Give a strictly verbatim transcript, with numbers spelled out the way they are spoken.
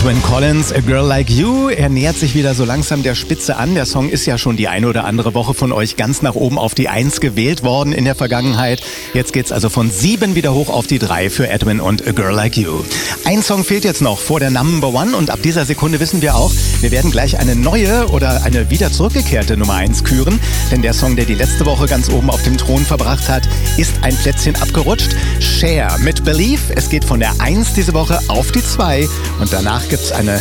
Edwyn Collins, A Girl Like You. Er nähert sich wieder so langsam der Spitze an. Der Song ist ja schon die eine oder andere Woche von euch ganz nach oben auf die Eins gewählt worden in der Vergangenheit. Jetzt geht's also von sieben wieder hoch auf die drei für Edwyn und A Girl Like You. Ein Song fehlt jetzt noch vor der Number One und ab dieser Sekunde wissen wir auch, wir werden gleich eine neue oder eine wieder zurückgekehrte Nummer eins küren. Denn der Song, der die letzte Woche ganz oben auf dem Thron verbracht hat, ist ein Plätzchen abgerutscht. Cher mit Believe. Es geht von der eins diese Woche auf die zwei und danach gibt's eine